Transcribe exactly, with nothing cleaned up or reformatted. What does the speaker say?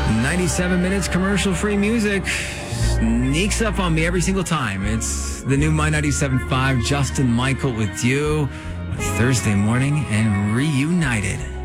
ninety-seven minutes commercial-free music sneaks up on me every single time. It's the new My ninety-seven point five, Justin Michael with you, Thursday morning and Reunited.